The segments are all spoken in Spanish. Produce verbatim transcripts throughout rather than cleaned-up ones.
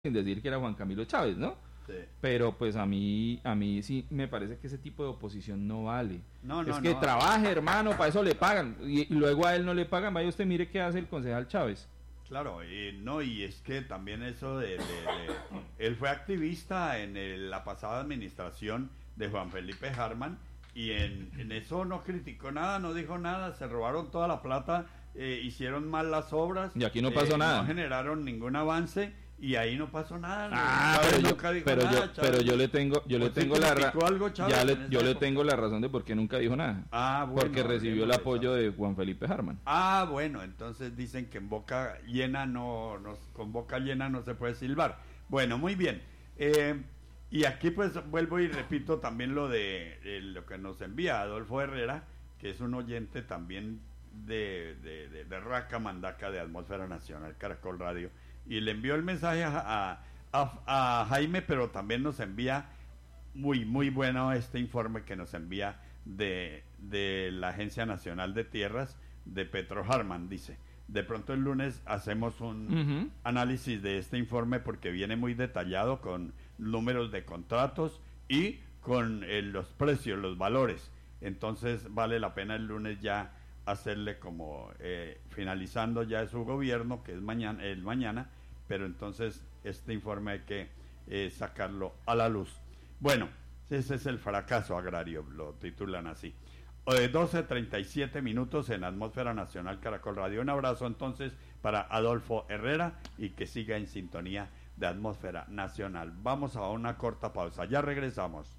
sin decir que era Juan Camilo Chávez, ¿no? Sí. Pero pues a mí a mí sí me parece que ese tipo de oposición no vale. No, no, es que no. trabaje, hermano, para eso le pagan. Y, y luego a él no le pagan. Vaya usted, mire qué hace el concejal Chávez. Claro, y no, y es que también eso de... de, de él fue activista en el, la pasada administración de Juan Felipe Harman, y en, en eso no criticó nada, no dijo nada, se robaron toda la plata, eh, hicieron mal las obras. Y aquí no pasó eh, nada. No generaron ningún avance, y ahí no pasó nada. Ah, Chávez pero, yo, nunca dijo pero, nada, yo, Chávez. pero yo le tengo, yo le Pues sí tengo la criticó algo, razón. Chávez, Ya le, en esa yo le época. tengo la razón de por qué nunca dijo nada. Ah, bueno, porque recibió el hablemos de apoyo eso. de Juan Felipe Harman. Ah, bueno, entonces dicen que en boca llena no, no con boca llena no se puede silbar. Bueno, muy bien. Eh, y aquí pues vuelvo y repito también lo de, de lo que nos envía Adolfo Herrera, que es un oyente también de, de, de, de Raca Mandaca de Atmósfera Nacional, Caracol Radio, y le envió el mensaje a, a, a Jaime, pero también nos envía muy, muy bueno este informe que nos envía de, de la Agencia Nacional de Tierras de Petro Harman. Dice, de pronto el lunes hacemos un Uh-huh. análisis de este informe porque viene muy detallado con números de contratos y con eh, los precios, los valores. Entonces vale la pena el lunes ya hacerle como eh, finalizando ya su gobierno, que es mañana, el mañana, pero entonces este informe hay que eh, sacarlo a la luz. Bueno, ese es el fracaso agrario, lo titulan así. De doce treinta y siete minutos en Atmósfera Nacional Caracol Radio. Un abrazo entonces para Adolfo Herrera y que siga en sintonía de Atmósfera Nacional. Vamos a una corta pausa, ya regresamos.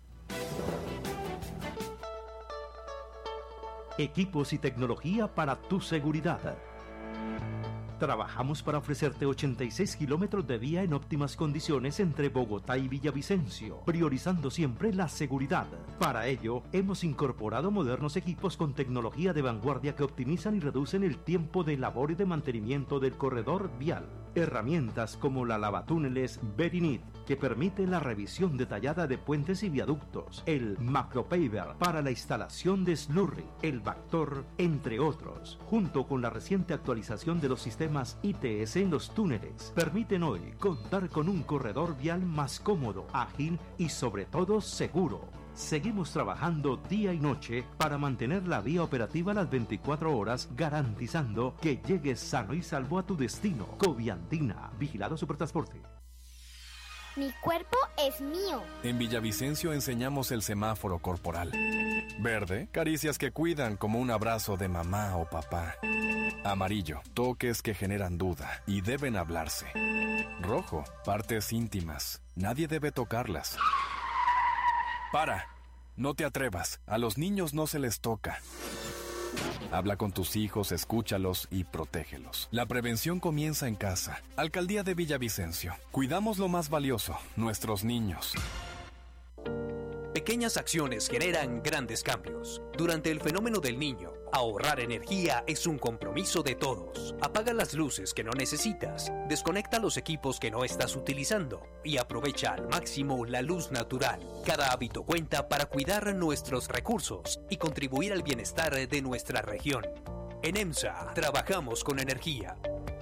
Equipos y tecnología para tu seguridad. Trabajamos para ofrecerte ochenta y seis kilómetros de vía en óptimas condiciones entre Bogotá y Villavicencio, priorizando siempre la seguridad. Para ello, hemos incorporado modernos equipos con tecnología de vanguardia que optimizan y reducen el tiempo de labor y de mantenimiento del corredor vial. Herramientas como la lavatúneles Verinit, que permite la revisión detallada de puentes y viaductos, el Macropaver para la instalación de slurry, el Bactor, entre otros, junto con la reciente actualización de los sistemas I T S en los túneles, permiten hoy contar con un corredor vial más cómodo, ágil y sobre todo seguro. Seguimos trabajando día y noche para mantener la vía operativa las veinticuatro horas, garantizando que llegues sano y salvo a tu destino. Coviandina, Vigilado Supertransporte. Mi cuerpo es mío. En Villavicencio enseñamos el semáforo corporal. Verde, caricias que cuidan como un abrazo de mamá o papá. Amarillo, toques que generan duda y deben hablarse. Rojo, partes íntimas, nadie debe tocarlas. Para, no te atrevas, a los niños no se les toca. Habla con tus hijos, escúchalos y protégelos. La prevención comienza en casa. Alcaldía de Villavicencio. Cuidamos lo más valioso, nuestros niños. Pequeñas acciones generan grandes cambios. Durante el fenómeno del Niño, ahorrar energía es un compromiso de todos. Apaga las luces que no necesitas, desconecta los equipos que no estás utilizando y aprovecha al máximo la luz natural. Cada hábito cuenta para cuidar nuestros recursos y contribuir al bienestar de nuestra región. En EMSA, trabajamos con energía.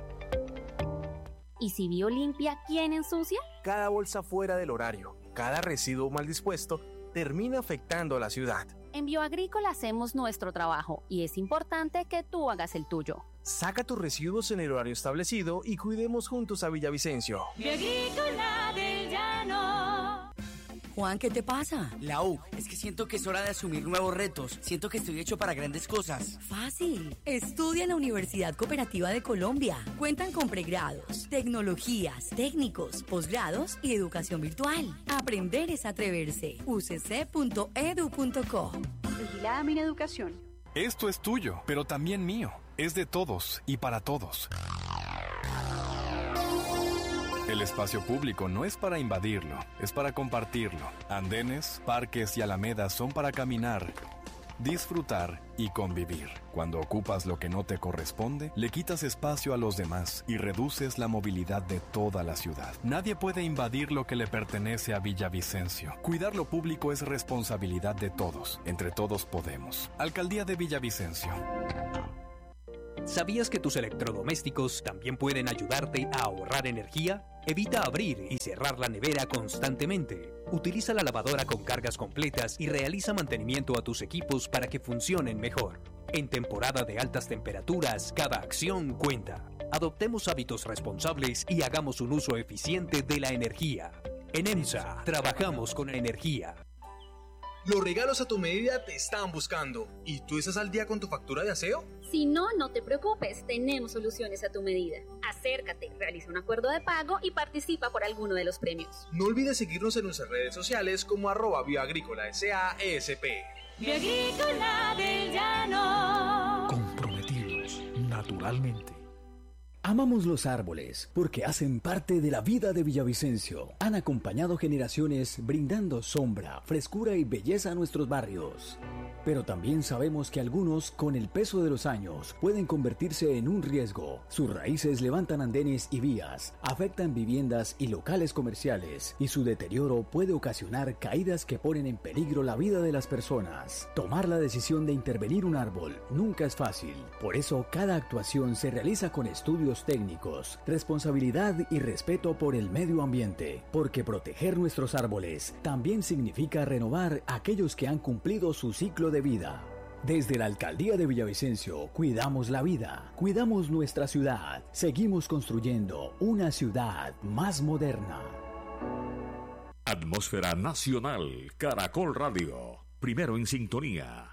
¿Y si Biolimpia, quién ensucia? Cada bolsa fuera del horario, cada residuo mal dispuesto, termina afectando a la ciudad. En Bioagrícola hacemos nuestro trabajo y es importante que tú hagas el tuyo. Saca tus residuos en el horario establecido y cuidemos juntos a Villavicencio. Bioagrícola del Llano. Juan, ¿qué te pasa? Lau, es que siento que es hora de asumir nuevos retos. Siento que estoy hecho para grandes cosas. Fácil. Estudia en la Universidad Cooperativa de Colombia. Cuentan con pregrados, tecnologías, técnicos, posgrados y educación virtual. Aprender es atreverse. u c c punto e d u punto co. Vigilada Mineducación. Esto es tuyo, pero también mío. Es de todos y para todos. El espacio público no es para invadirlo, es para compartirlo. Andenes, parques y alamedas son para caminar, disfrutar y convivir. Cuando ocupas lo que no te corresponde, le quitas espacio a los demás y reduces la movilidad de toda la ciudad. Nadie puede invadir lo que le pertenece a Villavicencio. Cuidar lo público es responsabilidad de todos. Entre todos podemos. Alcaldía de Villavicencio. ¿Sabías que tus electrodomésticos también pueden ayudarte a ahorrar energía? Evita abrir y cerrar la nevera constantemente. Utiliza la lavadora con cargas completas y realiza mantenimiento a tus equipos para que funcionen mejor. En temporada de altas temperaturas, cada acción cuenta. Adoptemos hábitos responsables y hagamos un uso eficiente de la energía. En EMSA, trabajamos con energía. Los regalos a tu medida te están buscando. ¿Y tú estás al día con tu factura de aseo? Si no, no te preocupes, tenemos soluciones a tu medida. Acércate, realiza un acuerdo de pago y participa por alguno de los premios. No olvides seguirnos en nuestras redes sociales como arroba bioagrícola S A S P. Bioagrícola del Llano. Comprometidos, naturalmente. Amamos los árboles porque hacen parte de la vida de Villavicencio. Han acompañado generaciones brindando sombra, frescura y belleza a nuestros barrios. Pero también sabemos que algunos, con el peso de los años, pueden convertirse en un riesgo. Sus raíces levantan andenes y vías, afectan viviendas y locales comerciales, y su deterioro puede ocasionar caídas que ponen en peligro la vida de las personas. Tomar la decisión de intervenir un árbol nunca es fácil. Por eso, cada actuación se realiza con estudios técnicos, responsabilidad y respeto por el medio ambiente, porque proteger nuestros árboles también significa renovar aquellos que han cumplido su ciclo de vida. Desde la Alcaldía de Villavicencio, cuidamos la vida, cuidamos nuestra ciudad, seguimos construyendo una ciudad más moderna. Atmósfera Nacional, Caracol Radio, primero en sintonía.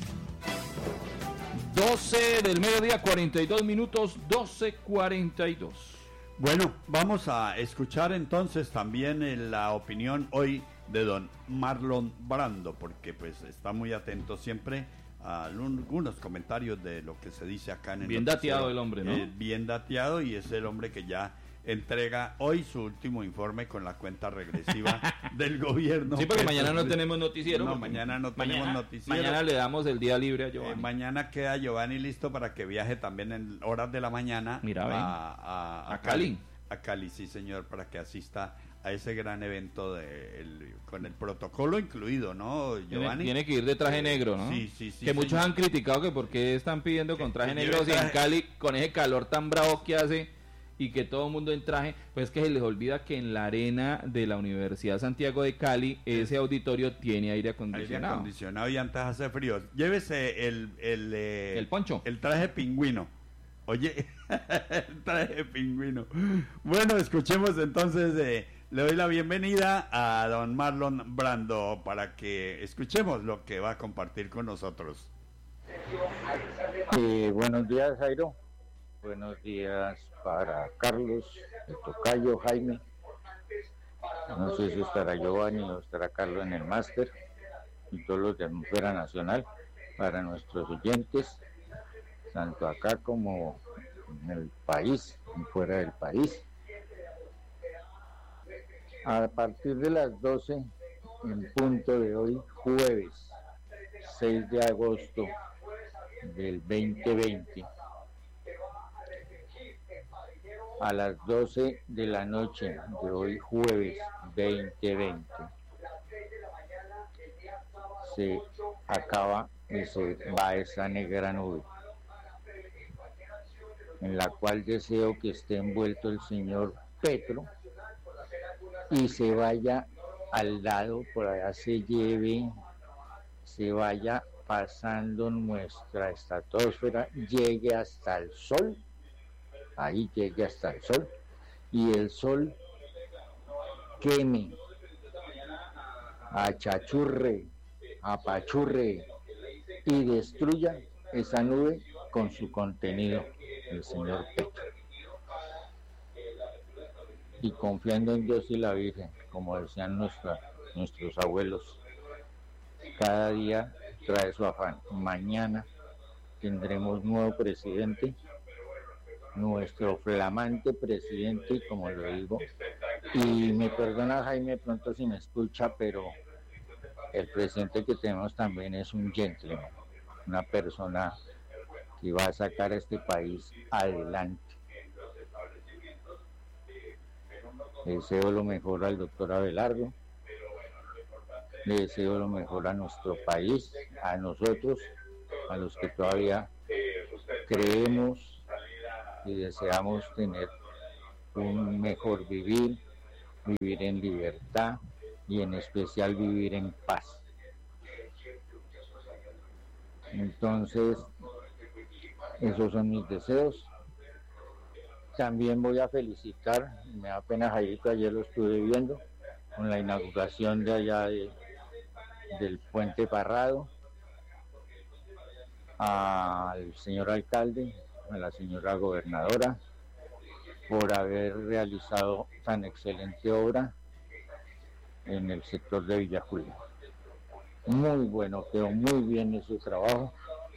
doce del mediodía, cuarenta y dos minutos, doce cuarenta y dos. Bueno, vamos a escuchar entonces también eh, la opinión hoy de don Marlon Brando, porque pues está muy atento siempre a algunos comentarios de lo que se dice acá en el Bien noticiero. dateado el hombre, ¿no? Eh, bien dateado, y es el hombre que ya entrega hoy su último informe con la cuenta regresiva del gobierno. Sí, porque mañana no tenemos noticiero. No, mañana no tenemos mañana, noticiero. Mañana le damos el día libre a Giovanni. Eh, mañana queda Giovanni listo para que viaje también en horas de la mañana. Mira, a, ven. a, a, a Cali. Cali. A Cali, sí señor, para que asista a ese gran evento de el, con el protocolo incluido, ¿no, Giovanni? Tiene, tiene que ir de traje negro, ¿no? Sí, sí, sí. Que señor. muchos han criticado que por qué están pidiendo con traje que negro si traje... en Cali, con ese calor tan bravo que hace y que todo el mundo en traje, pues que se les olvida que en la arena de la Universidad Santiago de Cali, ese auditorio tiene aire acondicionado. Aire acondicionado y antes hace frío. Llévese el... El, eh, el poncho. El traje pingüino. Oye, el traje pingüino. Bueno, escuchemos entonces, eh, le doy la bienvenida a don Marlon Brando para que escuchemos lo que va a compartir con nosotros. Eh, buenos días, Jairo. Buenos días para Carlos, el tocayo Jaime. No sé si estará Giovanni o estará Carlos en el máster y todos los de Atmósfera Nacional. Para nuestros oyentes, tanto acá como en el país y fuera del país. A partir de las doce en punto de hoy, jueves seis de agosto del veinte veinte, a las doce de la noche de hoy, jueves veinte veinte, se acaba y se va esa negra nube, en la cual deseo que esté envuelto el señor Petro y se vaya al lado, por allá se lleve, se vaya pasando nuestra estratosfera, llegue hasta el sol, ahí llegue hasta el sol, y el sol queme, achachurre, apachurre y destruya esa nube con su contenido, el señor Petro. Y confiando en Dios y la Virgen, como decían nuestra, nuestros abuelos, cada día trae su afán. Mañana tendremos nuevo presidente, nuestro flamante presidente, como lo digo, y me perdona Jaime pronto si me escucha, pero el presidente que tenemos también es un gentleman, una persona que va a sacar a este país adelante. Le deseo lo mejor al doctor Abelardo, le deseo lo mejor a nuestro país, a nosotros, a los que todavía creemos y deseamos tener un mejor vivir, vivir en libertad y en especial vivir en paz. Entonces, esos son mis deseos. También voy a felicitar, me da pena Jairito, ayer lo estuve viendo, con la inauguración de allá de, del Puente Parrado, al señor alcalde, a la señora gobernadora, por haber realizado tan excelente obra en el sector de Villa Julia. Muy bueno, quedó muy bien ese trabajo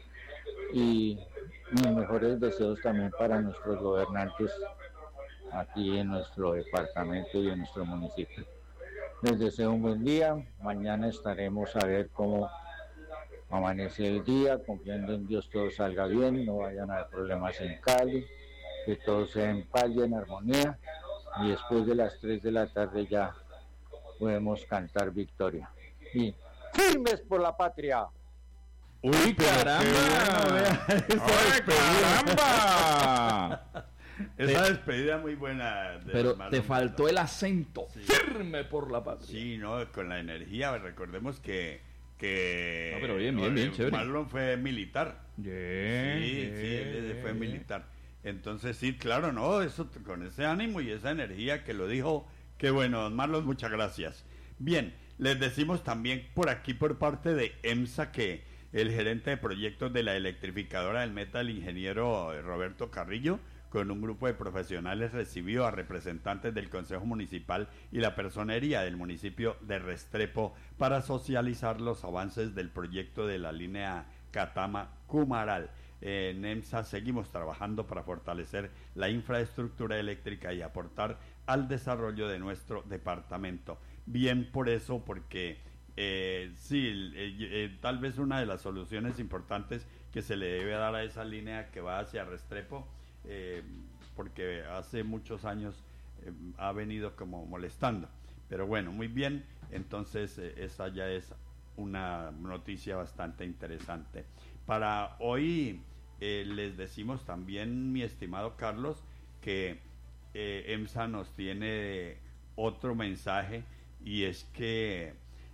y mis mejores deseos también para nuestros gobernantes aquí en nuestro departamento y en nuestro municipio. Les deseo un buen día, mañana estaremos a ver cómo amanece el día, confiando en Dios todo salga bien, no vayan a haber problemas en Cali, que todo sea en paz y en armonía, y después de las tres de la tarde ya podemos cantar victoria. Y firmes por la patria. ¡Uy, caramba! Bueno, ¡caramba! Esa despedida muy buena. De Pero te faltó el acento. Sí. Firme por la patria. Sí, no, con la energía. Recordemos que. que no, pero bien, bien, bien, chévere. Marlon fue militar. Yeah, sí, yeah, sí, él yeah. fue militar. Entonces, sí, claro, no, eso con ese ánimo y esa energía que lo dijo. Qué bueno, don Marlon, muchas gracias. Bien, les decimos también por aquí, por parte de EMSA, que el gerente de proyectos de la electrificadora del Meta, el ingeniero Roberto Carrillo, con un grupo de profesionales recibió a representantes del Consejo Municipal y la personería del municipio de Restrepo para socializar los avances del proyecto de la línea Catama-Cumaral. En EMSA seguimos trabajando para fortalecer la infraestructura eléctrica y aportar al desarrollo de nuestro departamento. Bien por eso, porque eh, sí, eh, eh, tal vez una de las soluciones importantes que se le debe dar a esa línea que va hacia Restrepo, Eh, porque hace muchos años eh, ha venido como molestando, pero bueno, muy bien, entonces eh, esa ya es una noticia bastante interesante. Para hoy eh, les decimos también, mi estimado Carlos, que eh, EMSA nos tiene otro mensaje, y es que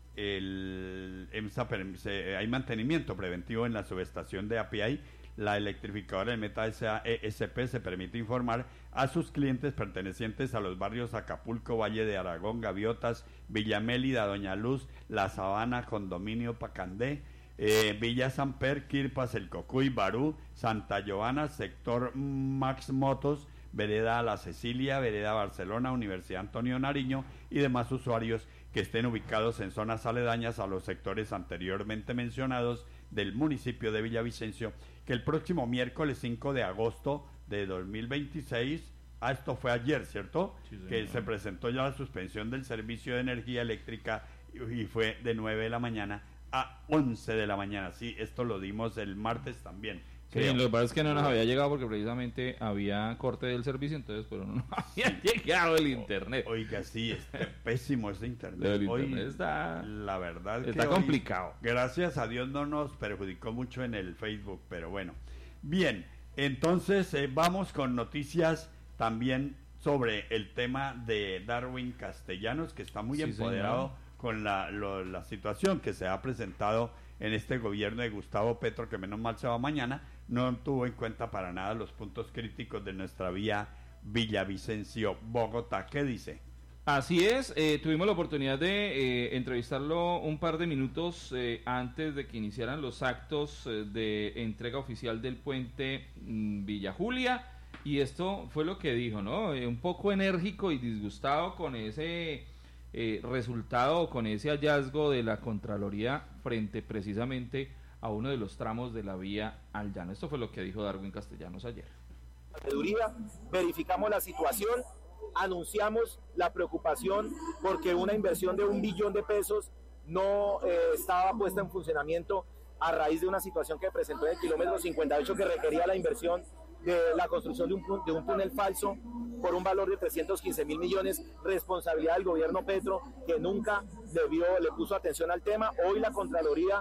el EMSA se, hay mantenimiento preventivo en la subestación de A P I. La electrificadora de Meta S A E S P se permite informar a sus clientes pertenecientes a los barrios Acapulco, Valle de Aragón, Gaviotas, Villa Mélida, Doña Luz, La Sabana, Condominio Pacandé, eh, Villa Samper, Quirpas, El Cocuy, Barú, Santa Joana, sector Max Motos, Vereda La Cecilia, Vereda Barcelona, Universidad Antonio Nariño y demás usuarios que estén ubicados en zonas aledañas a los sectores anteriormente mencionados del municipio de Villavicencio, que el próximo miércoles cinco de agosto de dos mil veintiséis, ah, esto fue ayer, ¿cierto? Sí, que se presentó ya la suspensión del servicio de energía eléctrica y, y fue de nueve de la mañana a once de la mañana. Sí, esto lo dimos el martes también. Sí, lo que pasa es que no nos había llegado porque precisamente había corte del servicio, entonces pero no había llegado el internet. Oiga, sí, está pésimo ese internet. El hoy internet está, la verdad que está complicado. Hoy, gracias a Dios no nos perjudicó mucho en el Facebook, pero bueno. Bien, entonces eh, vamos con noticias también sobre el tema de Darwin Castellanos, que está muy sí, empoderado señor. con la, lo, la situación que se ha presentado en este gobierno de Gustavo Petro, que menos mal se va mañana. No tuvo en cuenta para nada los puntos críticos de nuestra vía Villavicencio-Bogotá. ¿Qué dice? Así es, eh, tuvimos la oportunidad de eh, entrevistarlo un par de minutos eh, antes de que iniciaran los actos eh, de entrega oficial del puente mm, Villa Julia, y esto fue lo que dijo, ¿no? Eh, un poco enérgico y disgustado con ese eh, resultado, con ese hallazgo de la Contraloría frente precisamente a uno de los tramos de la vía al llano. Esto fue lo que dijo Darwin Castellanos ayer. Verificamos la situación, anunciamos la preocupación porque una inversión de un billón de pesos no eh, estaba puesta en funcionamiento a raíz de una situación que presentó en el kilómetro cincuenta y ocho, que requería la inversión de la construcción de un, de un túnel falso por un valor de trescientos quince mil millones, responsabilidad del gobierno Petro, que nunca le, vio, le puso atención al tema. Hoy la Contraloría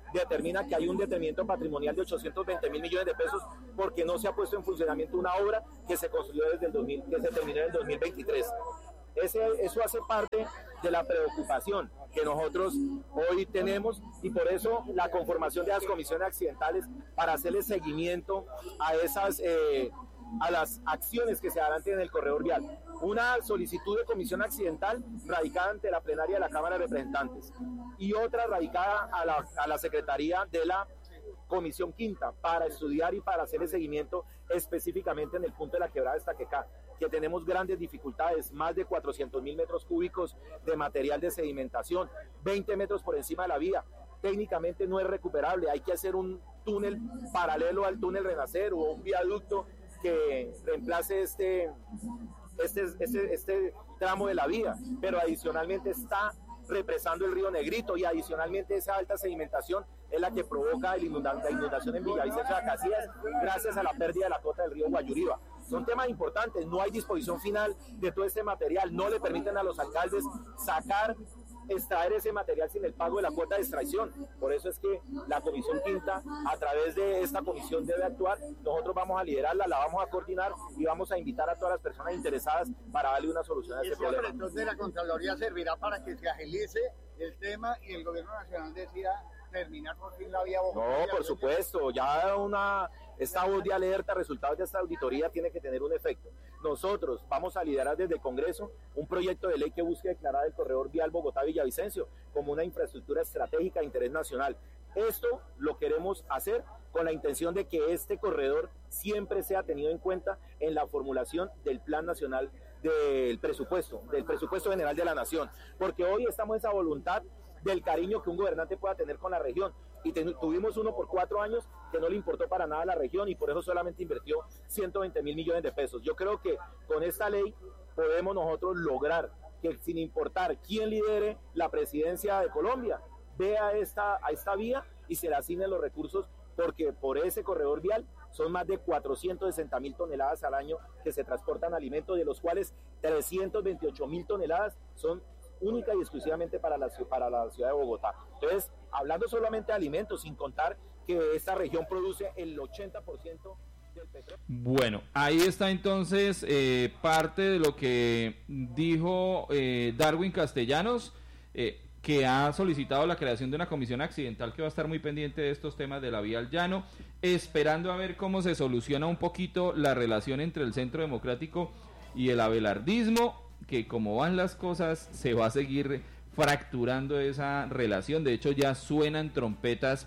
determina que hay un detenimiento patrimonial de ochocientos veinte mil millones de pesos porque no se ha puesto en funcionamiento una obra que se construyó desde el dos mil, que se terminó en el dos mil veintitrés. Ese, eso hace parte de la preocupación que nosotros hoy tenemos y por eso la conformación de las comisiones accidentales para hacerle seguimiento a esas eh, a las acciones que se harán en el corredor vial. Una solicitud de comisión accidental radicada ante la plenaria de la Cámara de Representantes y otra radicada a la, a la Secretaría de la Comisión Quinta para estudiar y para hacerle seguimiento específicamente en el punto de la quebrada de Estaquecá, que tenemos grandes dificultades, más de cuatrocientos mil metros cúbicos de material de sedimentación, veinte metros por encima de la vía. Técnicamente no es recuperable, hay que hacer un túnel paralelo al túnel Renacer o un viaducto que reemplace este, este, este, este tramo de la vía, pero adicionalmente está represando el río Negrito y adicionalmente esa alta sedimentación es la que provoca el inunda la inundación en Villavicencio de Casillas gracias a la pérdida de la cota del río Guayuriba. Son temas importantes, no hay disposición final de todo este material, no le permiten a los alcaldes sacar, extraer ese material sin el pago de la cuota de extracción. Por eso es que la Comisión Quinta, a través de esta comisión debe actuar, nosotros vamos a liderarla, la vamos a coordinar y vamos a invitar a todas las personas interesadas para darle una solución a ese problema. Entonces la Contraloría servirá para que se agilice el tema y el Gobierno Nacional decida terminar por fin la vía Bogotá. No, por supuesto, ya una esta voz de alerta, resultados de esta auditoría tiene que tener un efecto. Nosotros vamos a liderar desde el Congreso un proyecto de ley que busque declarar el corredor vial Bogotá-Villavicencio como una infraestructura estratégica de interés nacional. Esto lo queremos hacer con la intención de que este corredor siempre sea tenido en cuenta en la formulación del Plan Nacional del Presupuesto, del Presupuesto General de la Nación, porque hoy estamos en esa voluntad del cariño que un gobernante pueda tener con la región y ten, tuvimos uno por cuatro años que no le importó para nada a la región y por eso solamente invirtió ciento veinte mil millones de pesos. Yo creo que con esta ley podemos nosotros lograr que sin importar quién lidere la presidencia de Colombia, vea esta, a esta vía y se le asignen los recursos porque por ese corredor vial son más de cuatrocientas sesenta mil toneladas al año que se transportan alimentos, de los cuales trescientas veintiocho mil toneladas son única y exclusivamente para la, para la ciudad de Bogotá. Entonces, hablando solamente de alimentos, sin contar que esta región produce el ochenta por ciento del petróleo. Bueno, ahí está entonces eh, parte de lo que dijo eh, Darwin Castellanos, eh, que ha solicitado la creación de una comisión accidental que va a estar muy pendiente de estos temas de la vía al llano, esperando a ver cómo se soluciona un poquito la relación entre el Centro Democrático y el abelardismo, que como van las cosas se va a seguir fracturando esa relación. De hecho ya suenan trompetas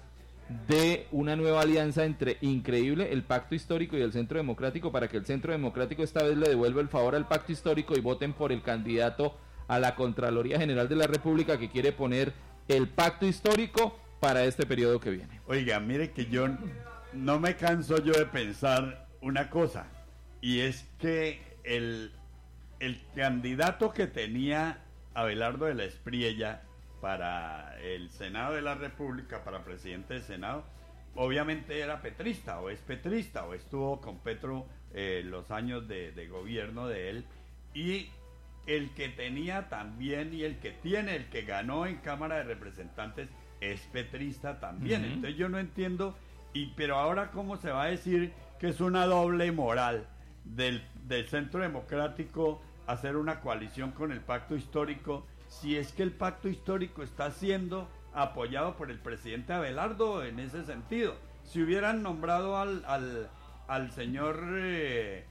de una nueva alianza entre, increíble, el Pacto Histórico y el Centro Democrático, para que el Centro Democrático esta vez le devuelva el favor al Pacto Histórico y voten por el candidato a la Contraloría General de la República que quiere poner el Pacto Histórico para este periodo que viene. Oiga, mire que yo no me canso yo de pensar una cosa, y es que el el candidato que tenía Abelardo de la Espriella para el Senado de la República, para presidente del Senado, obviamente era petrista, o es petrista, o estuvo con Petro eh, los años de, de gobierno de él, y el que tenía también, y el que tiene, el que ganó en Cámara de Representantes, es petrista también. Uh-huh. Entonces yo no entiendo, y pero ahora cómo se va a decir que es una doble moral del, del Centro Democrático hacer una coalición con el Pacto Histórico, si es que el Pacto Histórico está siendo apoyado por el presidente Abelardo en ese sentido. Si hubieran nombrado al, al, al señor, eh,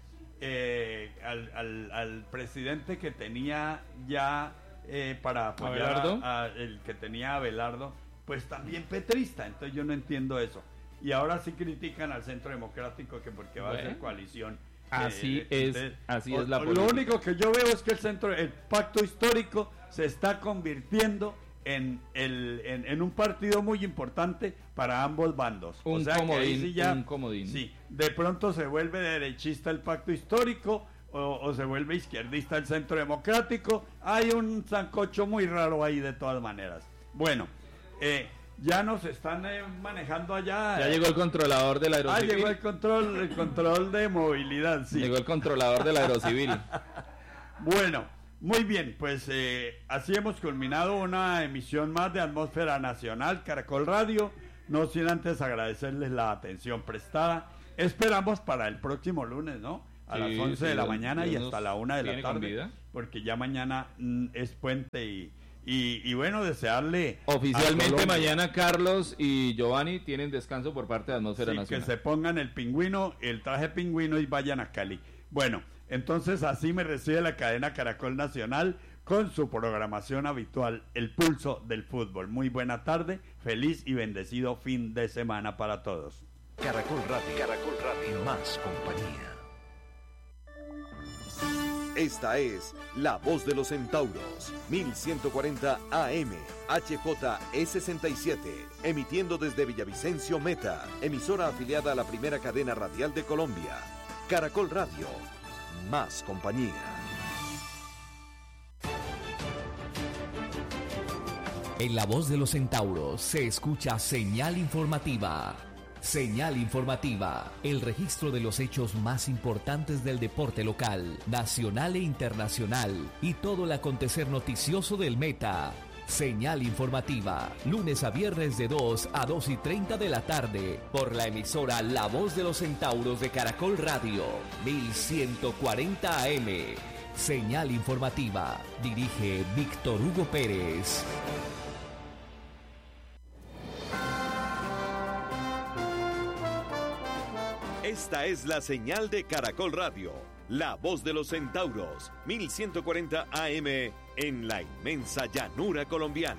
eh, al, al, al presidente que tenía ya eh, para apoyar a, a el que tenía Abelardo, pues también petrista, entonces yo no entiendo eso. Y ahora sí critican al Centro Democrático que porque va bueno. a hacer coalición. Así eh, es, entonces, así o, es la política. Lo único que yo veo es que el centro, el Pacto Histórico se está convirtiendo en el en, en un partido muy importante para ambos bandos. Un o sea comodín, que ahí sí ya, un comodín. Sí, de pronto se vuelve derechista el Pacto Histórico o, o se vuelve izquierdista el Centro Democrático. Hay un sancocho muy raro ahí de todas maneras. Bueno, eh, ya nos están eh, manejando allá. Ya eh. llegó el controlador del aerocivil. Ah, llegó el control, el control de movilidad, sí. Llegó el controlador del aerocivil. Bueno, muy bien, pues eh, así hemos culminado una emisión más de Atmósfera Nacional, Caracol Radio. No sin antes agradecerles la atención prestada. Esperamos para el próximo lunes, ¿no? A sí, las once sí, de la mañana y hasta la una de la tarde, porque ya mañana mm, es puente y, y, y bueno, desearle... Oficialmente mañana Carlos y Giovanni tienen descanso por parte de Atmósfera sí, Nacional. Que se pongan el pingüino, el traje pingüino y vayan a Cali. Bueno, entonces así me recibe la cadena Caracol Nacional con su programación habitual, El Pulso del Fútbol. Muy buena tarde, feliz y bendecido fin de semana para todos. Caracol Radio, Caracol Radio, más compañía. Esta es La Voz de los Centauros, mil ciento cuarenta A M, H J E sesenta y siete, emitiendo desde Villavicencio Meta, emisora afiliada a la primera cadena radial de Colombia. Caracol Radio, más compañía. En La Voz de los Centauros se escucha señal informativa. Señal informativa, el registro de los hechos más importantes del deporte local, nacional e internacional y todo el acontecer noticioso del Meta. Señal informativa, lunes a viernes de dos a dos y treinta de la tarde, por la emisora La Voz de los Centauros de Caracol Radio, mil ciento cuarenta A M. Señal informativa, dirige Víctor Hugo Pérez. Esta es la señal de Caracol Radio, La Voz de los Centauros, mil ciento cuarenta A M en la inmensa llanura colombiana.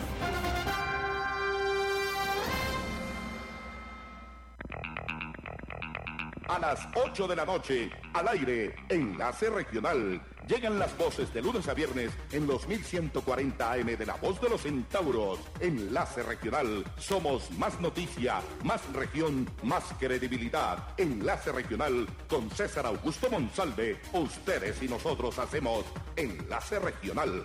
A las ocho de la noche, al aire, Enlace Regional. Llegan las voces de lunes a viernes en los mil ciento cuarenta A M de La Voz de los Centauros. Enlace Regional. Somos más noticia, más región, más credibilidad. Enlace Regional con César Augusto Monsalve. Ustedes y nosotros hacemos Enlace Regional.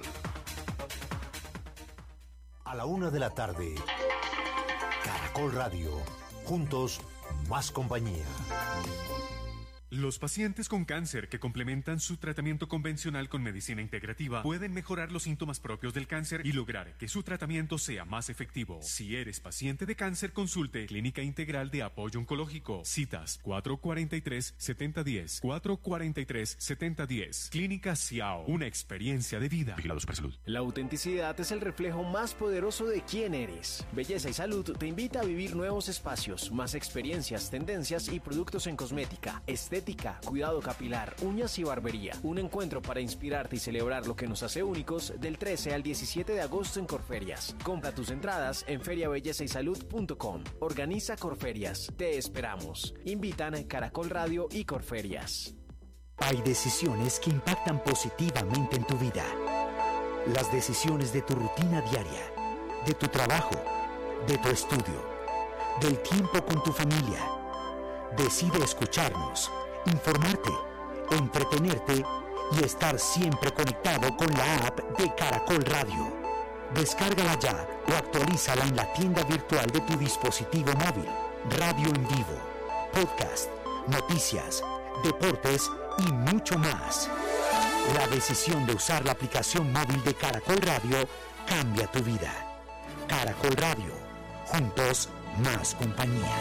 A la una de la tarde, Caracol Radio. Juntos, más compañía. Los pacientes con cáncer que complementan su tratamiento convencional con medicina integrativa pueden mejorar los síntomas propios del cáncer y lograr que su tratamiento sea más efectivo. Si eres paciente de cáncer, consulte Clínica Integral de Apoyo Oncológico. Citas cuatro cuarenta y tres, setenta diez, cuatro cuarenta y tres, setenta diez. Clínica Ciao, una experiencia de vida. Vigilado Supersalud. La autenticidad es el reflejo más poderoso de quién eres. Belleza y Salud te invita a vivir nuevos espacios, más experiencias, tendencias y productos en cosmética, estética, cuidado capilar, uñas y barbería. Un encuentro para inspirarte y celebrar lo que nos hace únicos del trece al diecisiete de agosto en Corferias. Compra tus entradas en feria belleza y salud punto com. Organiza Corferias. Te esperamos. Invitan a Caracol Radio y Corferias. Hay decisiones que impactan positivamente en tu vida. Las decisiones de tu rutina diaria, de tu trabajo, de tu estudio, del tiempo con tu familia. Decide escucharnos, informarte, entretenerte y estar siempre conectado con la app de Caracol Radio. Descárgala ya o actualízala en la tienda virtual de tu dispositivo móvil. Radio en vivo, podcast, noticias, deportes y mucho más. La decisión de usar la aplicación móvil de Caracol Radio cambia tu vida. Caracol Radio, juntos más compañía.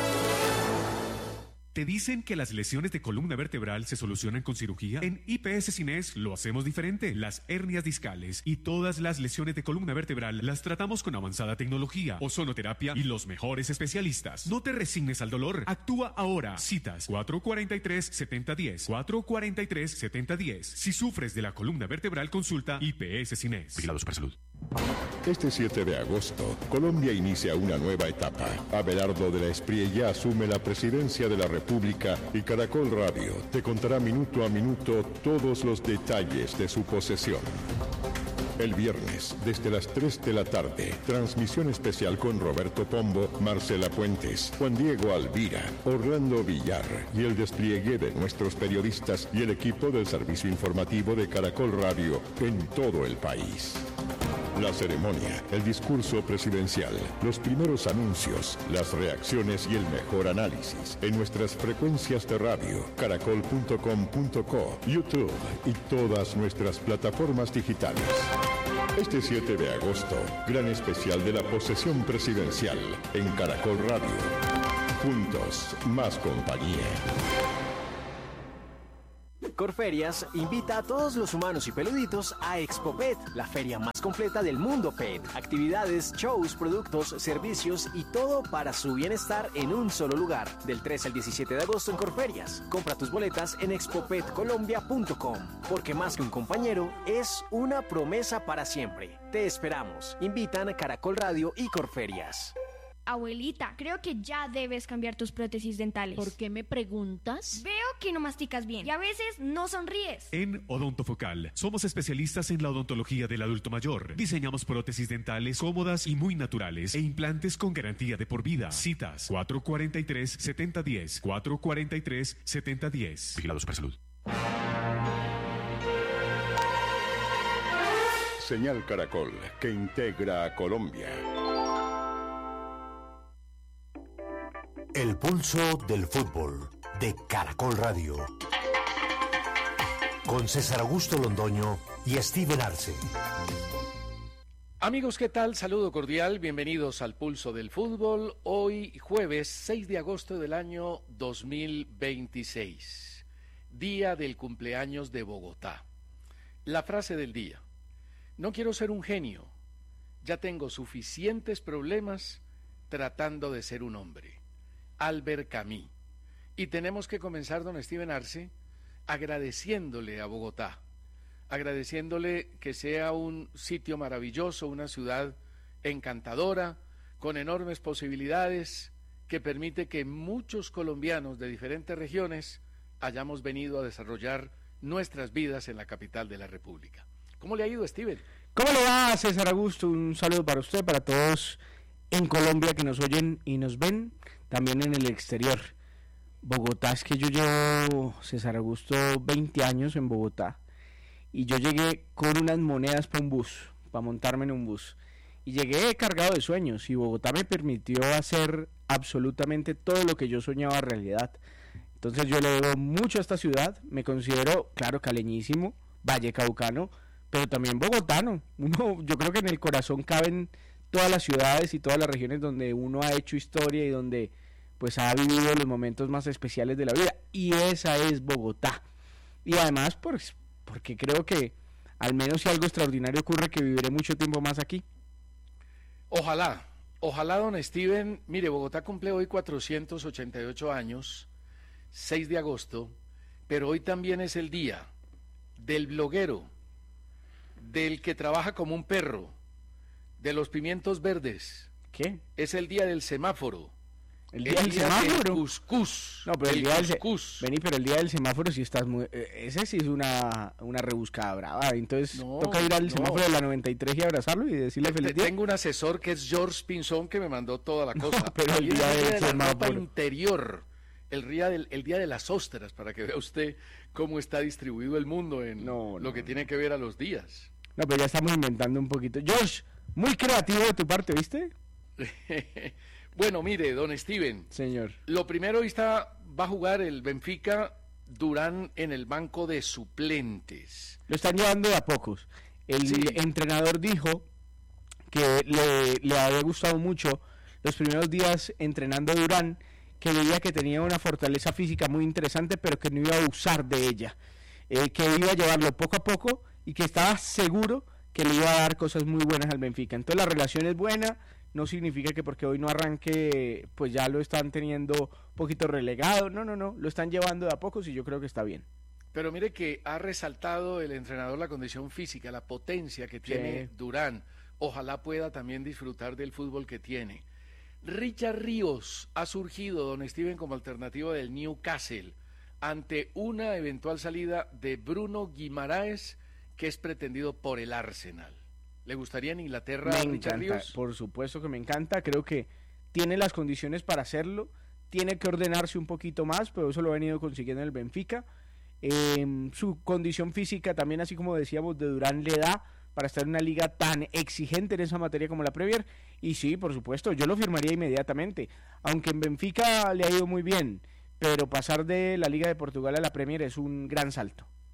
¿Te dicen que las lesiones de columna vertebral se solucionan con cirugía? En I P S Cines lo hacemos diferente. Las hernias discales y todas las lesiones de columna vertebral las tratamos con avanzada tecnología, ozonoterapia y los mejores especialistas. No te resignes al dolor. Actúa ahora. Citas cuatro cuarenta y tres, setenta diez, cuatro cuarenta y tres, setenta diez. Si sufres de la columna vertebral, consulta I P S Cines. Vigilado Supersalud. Este siete de agosto, Colombia inicia una nueva etapa. Abelardo de la Espriella asume la presidencia de la República y Caracol Radio te contará minuto a minuto todos los detalles de su posesión. El viernes, desde las tres de la tarde, transmisión especial con Roberto Pombo, Marcela Puentes, Juan Diego Alvira, Orlando Villar y el despliegue de nuestros periodistas y el equipo del servicio informativo de Caracol Radio en todo el país. La ceremonia, el discurso presidencial, los primeros anuncios, las reacciones y el mejor análisis en nuestras frecuencias de radio, caracol punto com punto co, YouTube y todas nuestras plataformas digitales. Este siete de agosto, gran especial de la posesión presidencial en Caracol Radio. Juntos, más compañía. Corferias invita a todos los humanos y peluditos a Expo Pet, la feria más completa del mundo pet. Actividades, shows, productos, servicios y todo para su bienestar en un solo lugar. Del trece al diecisiete de agosto en Corferias. Compra tus boletas en expo pet colombia punto com, porque más que un compañero, es una promesa para siempre. Te esperamos. Invitan a Caracol Radio y Corferias. Abuelita, creo que ya debes cambiar tus prótesis dentales. ¿Por qué me preguntas? Veo que no masticas bien y a veces no sonríes. En Odontofocal somos especialistas en la odontología del adulto mayor. Diseñamos prótesis dentales cómodas y muy naturales e implantes con garantía de por vida. Citas cuatro cuatro tres, siete cero uno cero, cuatro cuatro tres, siete cero uno cero. Vigilado Supersalud. Señal Caracol, que integra a Colombia. El pulso del fútbol de Caracol Radio. Con César Augusto Londoño y Steven Arce. Amigos, ¿qué tal? Saludo cordial, bienvenidos al Pulso del Fútbol. Hoy jueves seis de agosto del año dos mil veintiséis, día del cumpleaños de Bogotá. La frase del día: no quiero ser un genio, ya tengo suficientes problemas tratando de ser un hombre. Albert Camus. Y tenemos que comenzar, don Steven Arce, agradeciéndole a Bogotá, agradeciéndole que sea un sitio maravilloso, una ciudad encantadora, con enormes posibilidades, que permite que muchos colombianos de diferentes regiones hayamos venido a desarrollar nuestras vidas en la capital de la República. ¿Cómo le ha ido, Steven? ¿Cómo le va, César Augusto? Un saludo para usted, para todos en Colombia que nos oyen y nos ven, también en el exterior. Bogotá, es que yo llevo, César Augusto, veinte años en Bogotá, y yo llegué con unas monedas para un bus, para montarme en un bus, y llegué cargado de sueños, y Bogotá me permitió hacer absolutamente todo lo que yo soñaba realidad. Entonces yo le debo mucho a esta ciudad, me considero, claro, caleñísimo, vallecaucano, pero también bogotano. Uno, yo creo que en el corazón caben todas las ciudades y todas las regiones donde uno ha hecho historia y donde pues ha vivido los momentos más especiales de la vida, y esa es Bogotá. Y además pues, porque creo que al menos si algo extraordinario ocurre, que viviré mucho tiempo más aquí. Ojalá, ojalá, don Steven. Mire, Bogotá cumple hoy cuatrocientos ochenta y ocho años, seis de agosto, pero hoy también es el día del bloguero, del que trabaja como un perro, de los pimientos verdes. ¿Qué? Es el día del semáforo. El día, el del día semáforo. Del cuscús. No, pero el, el día cuscús. del Vení, pero el día del semáforo sí estás muy... Ese sí es una, una rebuscada brava. Entonces no, toca ir al no. semáforo de la noventa y tres y abrazarlo y decirle feliz día. Tengo un asesor que es George Pinzón, que me mandó toda la cosa. No, pero el día, el día del de la semáforo. ropa interior. El día, del, el día de las ostras, para que vea usted cómo está distribuido el mundo en no, no, lo que tiene que ver a los días. No, pero ya estamos inventando un poquito. George, muy creativo de tu parte, ¿viste? Bueno, mire, don Steven. Señor. Lo primero, está, va a jugar el Benfica, Durán en el banco de suplentes. Lo están llevando de a pocos. El sí. entrenador dijo que le, le había gustado mucho los primeros días entrenando a Durán, que veía que tenía una fortaleza física muy interesante, pero que no iba a abusar de ella, eh, que iba a llevarlo poco a poco y que estaba seguro que le iba a dar cosas muy buenas al Benfica. Entonces la relación es buena, no significa que porque hoy no arranque, pues ya lo están teniendo un poquito relegado, no, no, no, lo están llevando de a pocos y yo creo que está bien. Pero mire que ha resaltado el entrenador la condición física, la potencia que tiene sí. Durán. Ojalá pueda también disfrutar del fútbol que tiene. Richard Ríos ha surgido, don Steven, como alternativa del Newcastle ante una eventual salida de Bruno Guimaraes, que es pretendido por el Arsenal. ¿Le gustaría en Inglaterra me a Richard encanta, Ríos? Por supuesto que me encanta, creo que tiene las condiciones para hacerlo, tiene que ordenarse un poquito más, pero eso lo ha venido consiguiendo en el Benfica. Eh, su condición física también, así como decíamos, de Durán, le da para estar en una liga tan exigente en esa materia como la Premier, y sí, por supuesto, yo lo firmaría inmediatamente, aunque en Benfica le ha ido muy bien, pero pasar de la Liga de Portugal a la Premier es un gran salto.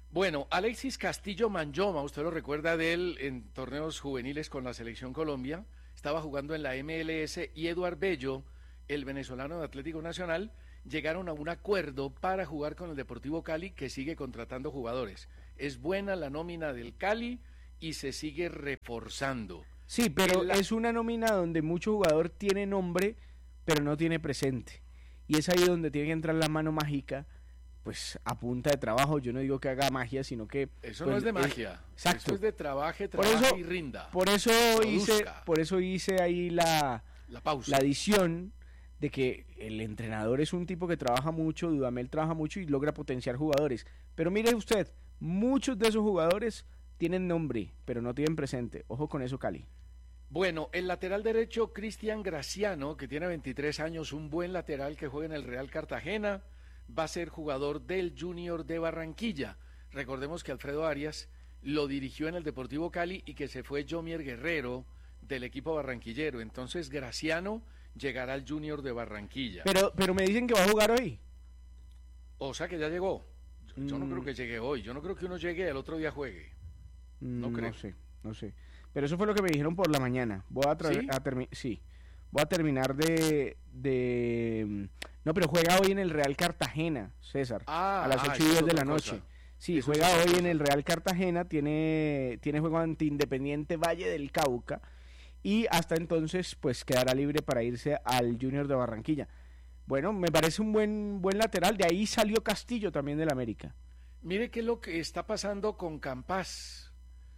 Bueno, Alexis Castillo Manjoma, usted lo recuerda de él en torneos juveniles con la Selección Colombia, estaba jugando en la M L S, y Eduard Bello, el venezolano de Atlético Nacional, llegaron a un acuerdo para jugar con el Deportivo Cali, que sigue contratando jugadores. Es buena la nómina del Cali y se sigue reforzando. Sí, pero la... es una nómina donde mucho jugador tiene nombre, pero no tiene presente. Y es ahí donde tiene que entrar la mano mágica, pues a punta de trabajo. Yo no digo que haga magia, sino que... Eso pues, no es de eh, magia, exacto. Eso es de trabaje, Por trabaje eso, y rinda. Por eso Produzca. hice, por eso hice ahí la, la pausa. La adición de que el entrenador es un tipo que trabaja mucho, Dudamel trabaja mucho y logra potenciar jugadores. Pero mire usted, muchos de esos jugadores tienen nombre, pero no tienen presente. Ojo con eso, Cali. Bueno, el lateral derecho Cristian Graciano, que tiene veintitrés años, un buen lateral que juega en el Real Cartagena, va a ser jugador del Junior de Barranquilla. Recordemos que Alfredo Arias lo dirigió en el Deportivo Cali y que se fue Jomier Guerrero del equipo barranquillero. Entonces Graciano llegará al Junior de Barranquilla. Pero, pero me dicen que va a jugar hoy. O sea que ya llegó. Yo, yo no Mm. creo que llegue hoy. Yo no creo que uno llegue y el otro día juegue. No Mm, creo. No sé, no sé. Pero eso fue lo que me dijeron por la mañana. Voy a, tra- ¿Sí? a terminar, sí. Voy a terminar de, de... No, pero juega hoy en el Real Cartagena, César. Ah, a las ah, ocho eso y es diez de otra la cosa. noche. Sí, Eso juega es otra hoy cosa. en el Real Cartagena, tiene, tiene juego ante Independiente Valle del Cauca. Y hasta entonces, pues quedará libre para irse al Junior de Barranquilla. Bueno, me parece un buen, buen lateral. De ahí salió Castillo también del América. Mire qué es lo que está pasando con Campas.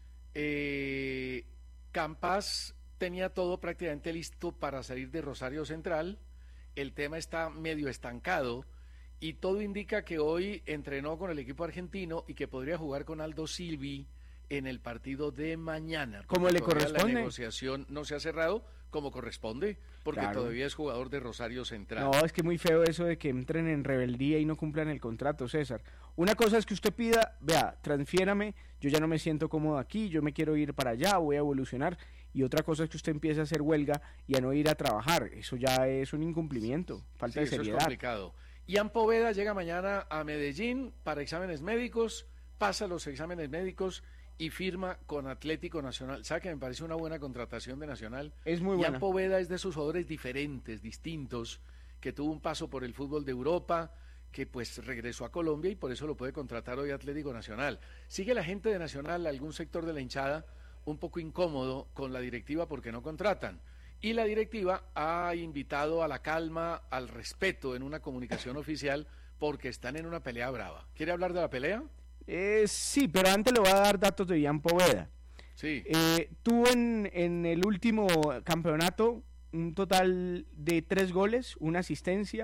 Eh, Campas tenía todo prácticamente listo para salir de Rosario Central. El tema está medio estancado y todo indica que hoy entrenó con el equipo argentino y que podría jugar con Aldo Silvi en el partido de mañana. Como porque le todavía corresponde. La negociación no se ha cerrado como corresponde, porque Claro. todavía es jugador de Rosario Central. No, es que muy feo eso de que entren en rebeldía y no cumplan el contrato, César. Una cosa es que usted pida, vea, transfiérame, yo ya no me siento cómodo aquí, yo me quiero ir para allá, voy a evolucionar. Y otra cosa es que usted empiece a hacer huelga y a no ir a trabajar. Eso ya es un incumplimiento, falta Sí, de eso seriedad. es complicado. Ian Poveda llega mañana a Medellín para exámenes médicos, pasa los exámenes médicos y firma con Atlético Nacional. ¿Sabe que me parece una buena contratación de Nacional? Es muy Ian buena. Poveda es de esos jugadores diferentes, distintos, que tuvo un paso por el fútbol de Europa, que pues regresó a Colombia y por eso lo puede contratar hoy Atlético Nacional. Sigue la gente de Nacional, algún sector de la hinchada, un poco incómodo con la directiva porque no contratan. Y la directiva ha invitado a la calma, al respeto en una comunicación oficial porque están en una pelea brava. ¿Quiere hablar de la pelea? Eh, sí, pero antes le voy a dar datos de Ian Poveda. Sí. Eh, tuvo en, en el último campeonato un total de tres goles, una asistencia.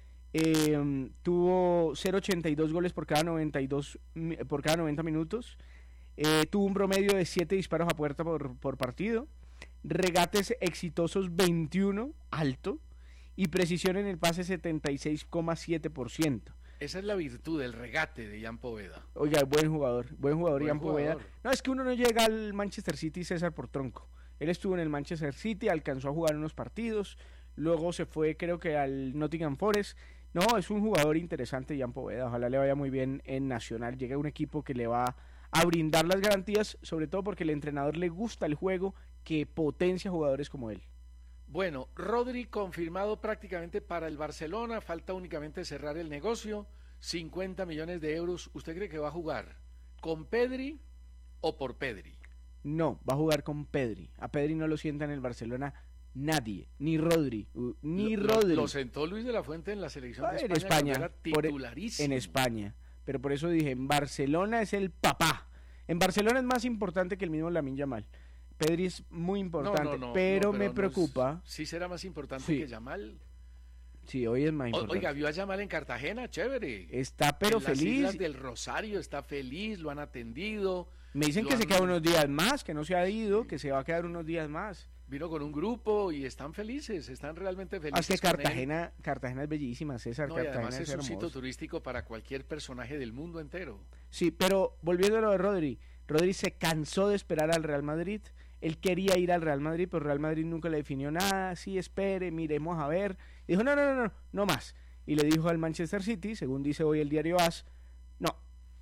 Eh, tuvo cero coma ochenta y dos goles por cada noventa y dos mi- por cada noventa minutos. Eh, tuvo un promedio de siete disparos a puerta por, por partido. Regates exitosos veintiuno, alto. Y precisión en el pase setenta y seis coma siete por ciento. Esa es la virtud del regate de Ian Poveda. Oiga, buen jugador, buen jugador Buen Ian Poveda. jugador. No, es que uno no llega al Manchester City, César, por tronco. Él estuvo en el Manchester City, alcanzó a jugar unos partidos, luego se fue creo que al Nottingham Forest. No, es un jugador interesante Ian Poveda, ojalá le vaya muy bien en Nacional. Llega un equipo que le va a brindar las garantías, sobre todo porque el entrenador le gusta el juego que potencia jugadores como él. Bueno, Rodri confirmado prácticamente para el Barcelona, falta únicamente cerrar el negocio, cincuenta millones de euros. ¿Usted cree que va a jugar con Pedri o por Pedri? No, va a jugar con Pedri. A Pedri no lo sienta en el Barcelona nadie, ni Rodri, uh, ni Lo- Rodri. Lo sentó Luis de la Fuente en la selección Ah, de en España, España, cuando era por- titularísimo. en España. Pero por eso dije, en Barcelona es el papá. En Barcelona es más importante que el mismo Lamine Yamal. Pedri es muy importante, No, no, no, pero, no, me no es- preocupa. sí será más importante Sí. que Yamal. Sí, hoy es más O- importante. Oiga, vio a Yamal en Cartagena, chévere. Está pero en las feliz. Islas del Rosario está feliz, lo han atendido. Me dicen lo que se han- queda unos días más, que no se ha ido, que se va a quedar unos días más. Vino con un grupo y están felices, están realmente Ah, felices. es que con él. Cartagena, Cartagena es bellísima, César. No, y Cartagena además es un sitio hermoso. turístico para cualquier personaje del mundo entero. Sí, pero volviendo a lo de Rodri, Rodri se cansó de esperar al Real Madrid. Él quería ir al Real Madrid, pero Real Madrid nunca le definió nada. Sí, espere, miremos a ver. Dijo, no, no, no, no, no más. Y le dijo al Manchester City, según dice hoy el diario A S, no,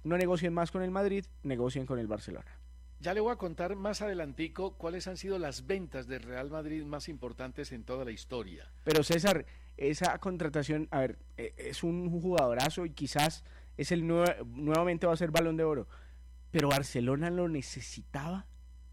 no negocien más con el Madrid, negocien con el Barcelona. Ya le voy a contar más adelantico cuáles han sido las ventas del Real Madrid más importantes en toda la historia. Pero César, esa contratación, a ver, es un jugadorazo y quizás es el nuevo, nuevamente va a ser Balón de Oro, pero Barcelona lo necesitaba.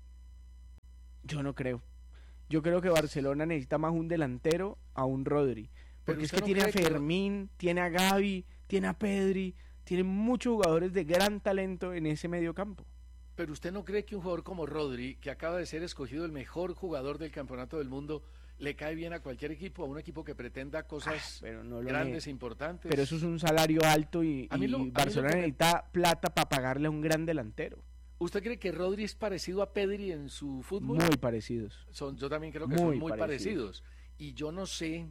Yo no creo. Yo creo que Barcelona necesita más un delantero a un Rodri, porque es que no tiene a Fermín, que... tiene a Gavi, tiene a Pedri, tiene muchos jugadores de gran talento en ese medio campo. Pero ¿usted no cree que un jugador como Rodri, que acaba de ser escogido el mejor jugador del campeonato del mundo, le cae bien a cualquier equipo, a un equipo que pretenda cosas ah, pero no grandes e importantes? Pero eso es un salario alto y, y lo, Barcelona necesita me... plata para pagarle a un gran delantero. ¿Usted cree que Rodri es parecido a Pedri en su fútbol? Muy parecidos. Son, yo también creo que muy son muy parecidos. parecidos. Y yo no sé,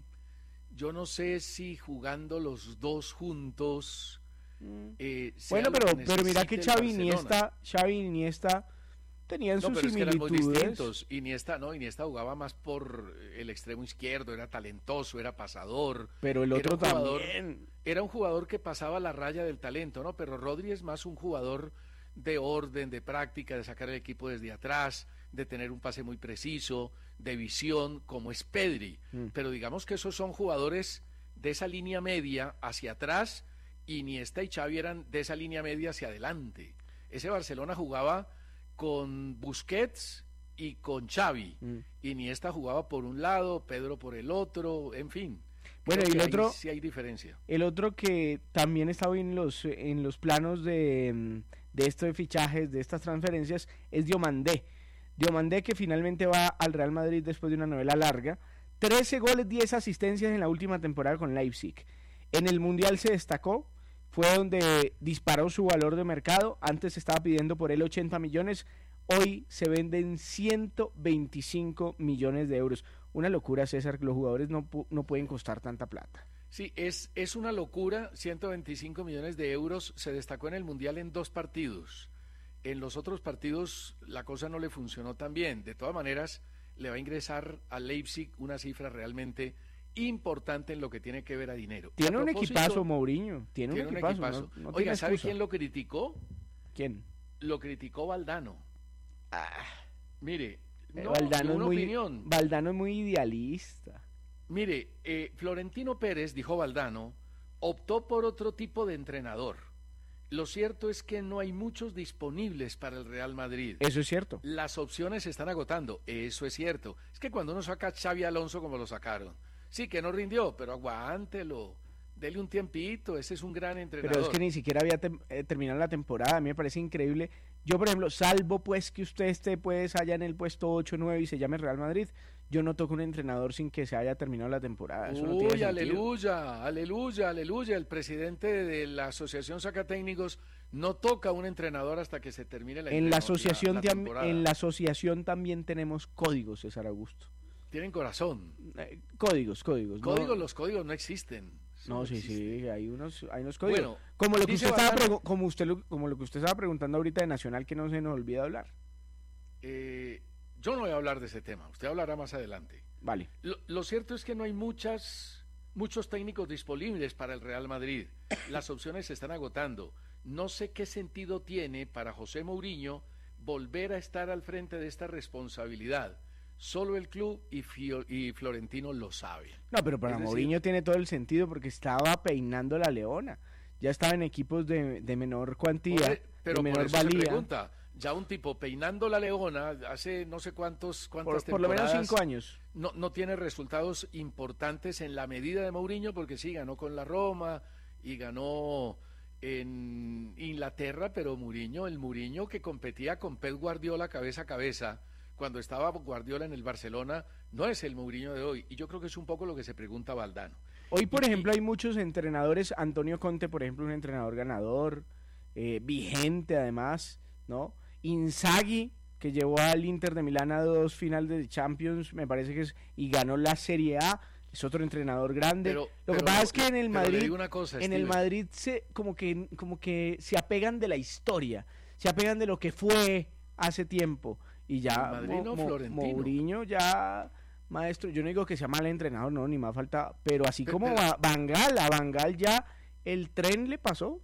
yo no sé si jugando los dos juntos... Eh, bueno, pero, pero mira que Xavi Iniesta, Xavi Iniesta tenían no, sus pero similitudes. Es que eran muy distintos. Iniesta, no, Iniesta jugaba más por el extremo izquierdo, era talentoso, era pasador. Pero el otro era jugador, también. Era un jugador que pasaba la raya del talento, ¿no? Pero Rodri es más un jugador de orden, de práctica, de sacar el equipo desde atrás, de tener un pase muy preciso, de visión, como es Pedri. Mm. Pero digamos que esos son jugadores de esa línea media hacia atrás. Iniesta y Xavi eran de esa línea media hacia adelante. Ese Barcelona jugaba con Busquets y con Xavi. Mm. Iniesta jugaba por un lado, Pedro por el otro, en fin. Bueno, y el otro, sí hay diferencia. El otro que también estaba en los en los planos de, de estos fichajes, de estas transferencias, es Diomandé. Diomandé que finalmente va al Real Madrid después de una novela larga. trece goles, diez asistencias en la última temporada con Leipzig. En el Mundial se destacó, fue donde disparó su valor de mercado. Antes se estaba pidiendo por él ochenta millones, hoy se venden ciento veinticinco millones de euros. Una locura, César, que los jugadores no, no pueden costar tanta plata. Sí, es, es una locura, ciento veinticinco millones de euros. Se destacó en el Mundial en dos partidos. En los otros partidos la cosa no le funcionó tan bien. De todas maneras, le va a ingresar a Leipzig una cifra realmente importante en lo que tiene que ver a dinero. Tiene a un equipazo, Mourinho. Tiene, tiene un equipazo. Un equipazo. No, no Oiga, ¿sabe quién lo criticó? ¿Quién? Lo criticó Valdano. Ah, mire, eh, no, Valdano, una es muy, opinión. Valdano es muy idealista. Mire, eh, Florentino Pérez, dijo Valdano, optó por otro tipo de entrenador. Lo cierto es que no hay muchos disponibles para el Real Madrid. Eso es cierto. Las opciones se están agotando. Eso es cierto. Es que cuando uno saca a Xavi Alonso como lo sacaron, sí que no rindió, pero aguántelo, dele un tiempito, ese es un gran entrenador. Pero es que ni siquiera había te eh, terminado la temporada, a mí me parece increíble. Yo, por ejemplo, salvo pues que usted esté pues allá en el puesto ocho nueve y se llame Real Madrid, yo no toco un entrenador sin que se haya terminado la temporada. Eso Uy, no tiene sentido. aleluya, aleluya, aleluya. El presidente de la Asociación Sacatécnicos no toca un entrenador hasta que se termine la, en la asociación la, la temporada. En la asociación también tenemos códigos, César Augusto. Tienen corazón. Eh, códigos, códigos. Códigos, no, los códigos no existen. No, no sí, existen. sí, hay unos, hay unos códigos. Bueno, como lo que usted estaba pregu- como usted lo, como lo que usted estaba preguntando ahorita de Nacional, que no se nos olvida hablar. Eh, yo no voy a hablar de ese tema, usted hablará más adelante. Vale. Lo, lo cierto es que no hay muchas, muchos técnicos disponibles para el Real Madrid. Las opciones se están agotando. No sé qué sentido tiene para José Mourinho volver a estar al frente de esta responsabilidad. Solo el club y, Fio, y Florentino lo sabe. No, pero para es Mourinho decir, tiene todo el sentido porque estaba peinando la Leona. Ya estaba en equipos de, de menor cuantía, Oye, pero de menor por eso valía. Se pregunta, ya un tipo peinando la Leona hace no sé cuántos cuántas por, por lo menos cinco años. No, no tiene resultados importantes en la medida de Mourinho porque sí, ganó con la Roma y ganó en Inglaterra, pero Mourinho, el Mourinho que competía con Pep Guardiola cabeza a cabeza, cuando estaba Guardiola en el Barcelona, no es el Mourinho de hoy. Y yo creo que es un poco lo que se pregunta Valdano. Hoy, por y, ejemplo, hay muchos entrenadores. Antonio Conte, por ejemplo, un entrenador ganador, eh, vigente además, ¿no? Inzaghi, que llevó al Inter de Milán a dos finales de Champions, me parece que es, y ganó la Serie A. Es otro entrenador grande. Pero, lo pero que pasa no, es que en el Madrid, cosa, en Steven. el Madrid se como que como que se apegan de la historia, se apegan de lo que fue hace tiempo. Y ya Madrid, no, Mo, Mo, Mourinho ya, maestro, yo no digo que sea mal entrenador, no, ni más falta, pero así pero, como pero, a Van Gaal, a Van Gaal ya el tren le pasó.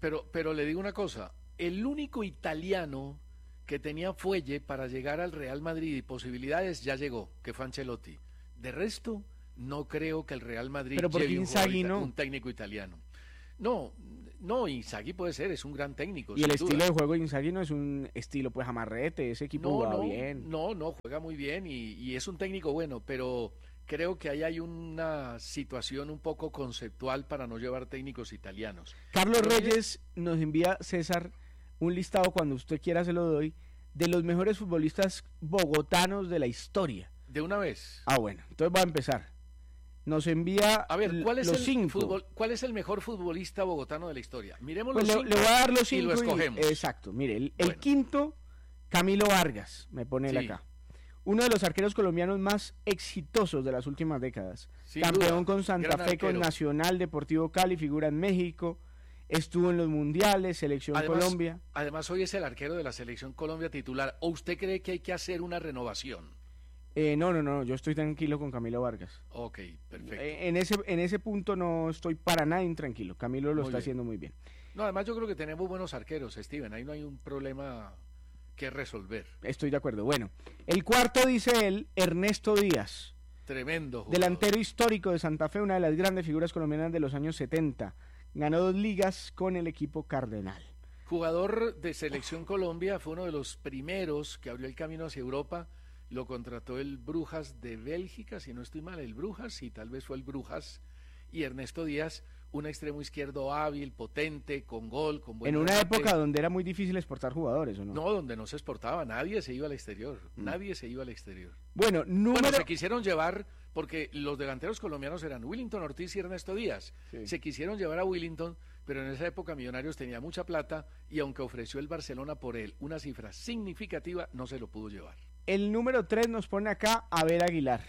pero, pero le digo una cosa, el único italiano que tenía fuelle para llegar al Real Madrid y posibilidades ya llegó, que fue Ancelotti. De resto, no creo que el Real Madrid pero porque lleve un, Inzaghi jugador ita- no. un técnico italiano. No, no, Inzaghi puede ser, es un gran técnico. Y el sin estilo duda. de juego de Inzaghi no es un estilo pues amarrete, ese equipo No, juega no, bien. no, no, juega muy bien y, y es un técnico bueno, pero creo que ahí hay una situación un poco conceptual para no llevar técnicos italianos. Carlos Pero Reyes nos envía, César, un listado, cuando usted quiera se lo doy, de los mejores futbolistas bogotanos de la historia. De una vez. Ah, bueno, entonces va a empezar. Nos envía A ver, ¿cuál es, los el cinco. fútbol, ¿cuál es el mejor futbolista bogotano de la historia? Miremos Pues los le, cinco le voy a dar los y cinco lo escogemos. exacto, mire, el, el Bueno. quinto, Camilo Vargas, me pone él Sí. acá. Uno de los arqueros colombianos más exitosos de las últimas décadas. Sin Campeón duda, con Santa gran Fe, con arquero. Nacional, Deportivo Cali, figura en México. Estuvo en los mundiales, Selección Además, Colombia. además, hoy es el arquero de la Selección Colombia titular. ¿O usted cree que hay que hacer una renovación? Eh, no, no, no, yo estoy tranquilo con Camilo Vargas. Ok, perfecto. Eh, en ese en ese punto no estoy para nada intranquilo. Camilo lo Muy está bien. haciendo muy bien. No, además yo creo que tenemos buenos arqueros, Steven. Ahí no hay un problema que resolver. Estoy de acuerdo. Bueno, el cuarto dice él, Ernesto Díaz. Tremendo jugador. Delantero histórico de Santa Fe, una de las grandes figuras colombianas de los años setenta. Ganó dos ligas con el equipo Cardenal. Jugador de Selección Colombia, fue uno de los primeros que abrió el camino hacia Europa. Lo contrató el Brujas de Bélgica, si no estoy mal, el Brujas, y tal vez fue el Brujas. Y Ernesto Díaz, un extremo izquierdo hábil, potente, con gol, con buen En una remate. época donde era muy difícil exportar jugadores, ¿o no? No, donde no se exportaba, nadie se iba al exterior, nadie se iba al exterior. Bueno, número... Bueno, se quisieron llevar, porque los delanteros colombianos eran Willington Ortiz y Ernesto Díaz. Sí. Se quisieron llevar a Willington, pero en esa época Millonarios tenía mucha plata y aunque ofreció el Barcelona por él una cifra significativa, no se lo pudo llevar. El número tres nos pone acá Abel Aguilar,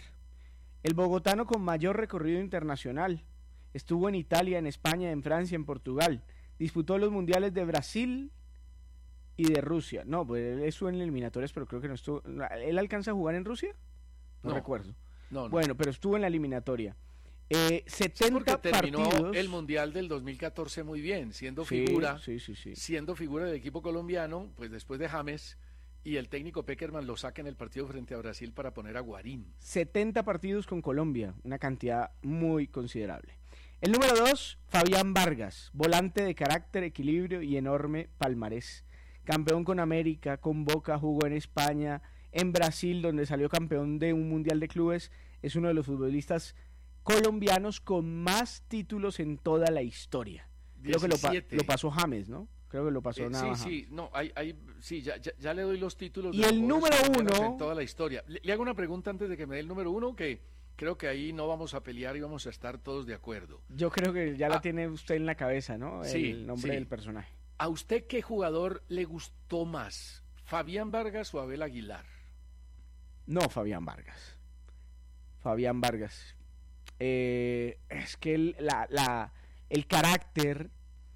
el bogotano con mayor recorrido internacional. Estuvo en Italia, en España, en Francia, en Portugal. Disputó los mundiales de Brasil y de Rusia. No, pues él estuvo en eliminatorias, pero creo que no estuvo. ¿Él alcanza a jugar en Rusia? No, No. recuerdo. No, no. Bueno, pero estuvo en la eliminatoria. Eh, Sí, porque setenta terminó partidos. el Mundial del dos mil catorce muy bien, siendo Sí, figura, sí, sí, sí. siendo figura del equipo colombiano, pues después de James, y el técnico Peckerman lo saca en el partido frente a Brasil para poner a Guarín. setenta partidos con Colombia, una cantidad muy considerable. El número dos, Fabián Vargas, volante de carácter, equilibrio y enorme palmarés. Campeón con América, con Boca, jugó en España, en Brasil, donde salió campeón de un Mundial de Clubes. Es uno de los futbolistas colombianos con más títulos en toda la historia. Creo que lo, pa- diecisiete. lo pasó James, ¿no? Creo que lo pasó Eh, nada. sí, sí, no, hay, hay, sí, ya, ya, ya le doy los títulos. Y de los el jugadores número colombianos uno- en toda la historia. Le, le hago una pregunta antes de que me dé el número uno, que creo que ahí no vamos a pelear y vamos a estar todos de acuerdo. Yo creo que ya la Ah. tiene usted en la cabeza, ¿no? Sí, El nombre sí. del personaje. ¿A usted qué jugador le gustó más? ¿Fabián Vargas o Abel Aguilar? No, Fabián Vargas. Fabián Vargas. Eh, es que el, la, la, el carácter,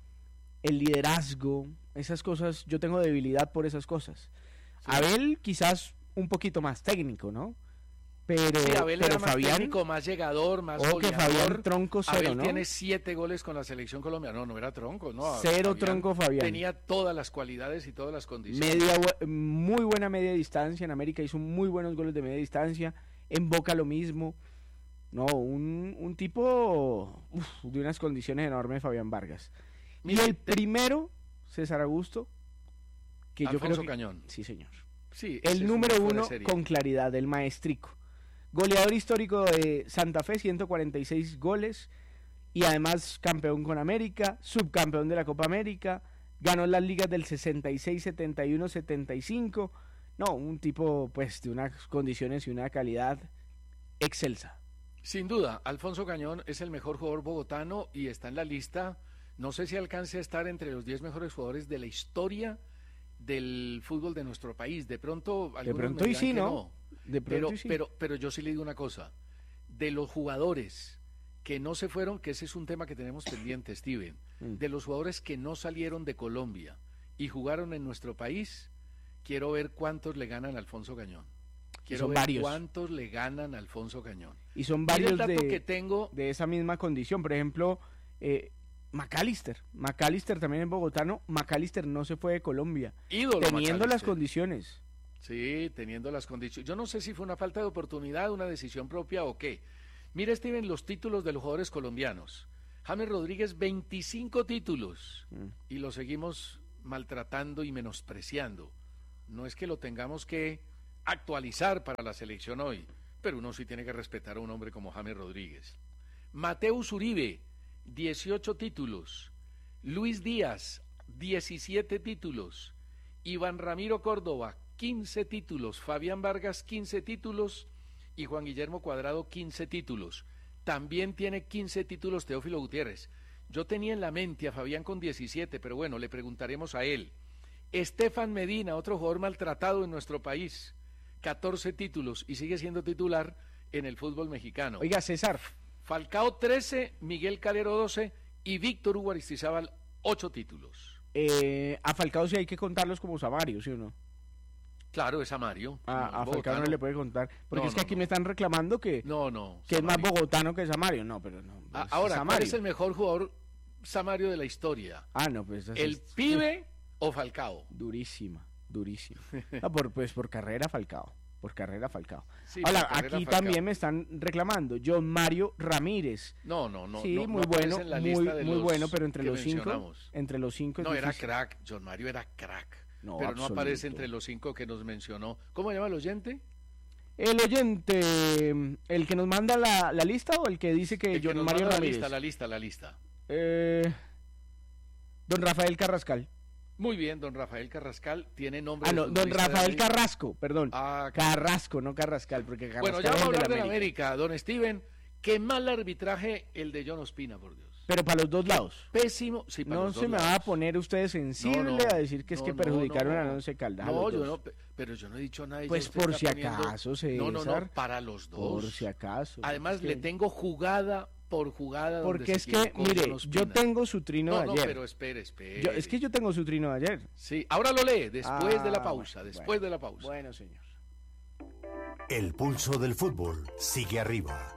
el liderazgo, esas cosas, yo tengo debilidad por esas cosas. Abel quizás un poquito más técnico, ¿no? Pero, Sí, Abel pero era más Fabián, técnico, más llegador, más ojo que goleador. Fabián tronco cero, Abel ¿no? tiene siete goles con la selección colombiana. No, no era tronco, no. Cero tronco, Fabián. Tenía todas las cualidades y todas las condiciones. media, bu- muy buena media distancia, en América hizo muy buenos goles de media distancia, en Boca lo mismo. No, un, un tipo uf, de unas condiciones enormes, Fabián Vargas. Mire, y el te- primero, César Augusto, que yo Alfonso creo que... Cañón. Sí, señor. Sí, ese El es un número fuera de uno serie. con claridad, el maestrico. Goleador histórico de Santa Fe, ciento cuarenta y seis goles. Y además campeón con América, subcampeón de la Copa América. Ganó las ligas del sesenta y seis, setenta y uno, setenta y cinco. No, un tipo pues de unas condiciones y una calidad excelsa. Sin duda, Alfonso Cañón es el mejor jugador bogotano y está en la lista. No sé si alcance a estar entre los diez mejores jugadores de la historia del fútbol de nuestro país. De pronto, De algunos pronto me y dirán sí, que ¿no? De pronto pero, y sí. pero, pero yo sí le digo una cosa. De los jugadores que no se fueron, que ese es un tema que tenemos pendiente, Steven, Mm. de los jugadores que no salieron de Colombia y jugaron en nuestro país, quiero ver cuántos le ganan a Alfonso Cañón. Quiero son ver varios. cuántos le ganan a Alfonso Cañón. Y son Mire el varios dato de, que tengo. de esa misma condición. Por ejemplo, eh, McAllister, McAllister también es bogotano. McAllister no se fue de Colombia, ídolo teniendo McAllister. las condiciones. Sí, teniendo las condiciones. Yo no sé si fue una falta de oportunidad, una decisión propia o qué. Mira, Steven, los títulos de los jugadores colombianos. James Rodríguez, veinticinco títulos, mm. y lo seguimos maltratando y menospreciando. No es que lo tengamos que actualizar para la selección hoy, pero uno sí tiene que respetar a un hombre como James Rodríguez. Mateus Uribe, dieciocho títulos. Luis Díaz, diecisiete títulos. Iván Ramiro Córdoba, quince títulos. Fabián Vargas, quince títulos. Y Juan Guillermo Cuadrado, quince títulos. También tiene quince títulos Teófilo Gutiérrez. Yo tenía en la mente a Fabián con diecisiete, pero bueno, le preguntaremos a él. Estefan Medina, otro jugador maltratado en nuestro país, catorce títulos y sigue siendo titular en el fútbol mexicano. Oiga, César. Falcao, trece, Miguel Calero, doce y Víctor Hugo Aristizábal, ocho títulos. Eh, a Falcao sí hay que contarlos como Samario, ¿sí o no? Claro, es Samario. A, a Falcao no le puede contar, porque no, es que no, aquí no. me están reclamando que, no, no, que es más bogotano que Samario. No, pero no. Pues a, ahora, Samario. ¿cuál es el mejor jugador Samario de la historia? Ah, no, pues... ¿El es... pibe o Falcao? Durísima, durísima. No, por, pues por carrera Falcao. Por carrera Falcao. Sí, Ahora, carrera aquí Falcao. También me están reclamando John Mario Ramírez. No, no, no. Sí, no, muy no bueno, en la muy, lista de muy los bueno, pero entre que los cinco, mencionamos. entre los cinco es No, era difícil. crack. John Mario era crack. No, pero absoluto. no aparece entre los cinco que nos mencionó. ¿Cómo se llama el oyente? El oyente, el que nos manda la, la lista o el que dice que El que John nos Mario manda Ramírez. La lista, la lista, la lista. Eh, don Rafael Carrascal. Muy bien, don Rafael Carrascal tiene nombre. Ah, no, de don futbolista Rafael de... Carrasco, perdón. Ah, Carrasco, no Carrascal, porque Carrascal bueno, ya vamos a es hablar el de la América. América. Don Steven, qué mal arbitraje el de John Ospina, por Dios. Pero para los dos lados. Pésimo, sí, para No los se dos me lados. va a poner usted sensible No, no, a decir que es no, que no, perjudicaron no, a no. Once Caldas. a No, los yo dos. no, pe- pero yo no he dicho nada. y Pues ya usted por está si poniendo- acaso, César. No, no, no, para los dos. Por si acaso. Además, Es que- le tengo jugada por jugada. donde Porque se es que, equivocó mire, John Ospina. yo tengo su trino no, de no, ayer. pero espere, espere. Yo- es que yo tengo su trino de ayer. Sí, ahora lo lee, después Ah, de la pausa, bueno, después bueno. de la pausa. Bueno, señor. El pulso del fútbol sigue arriba.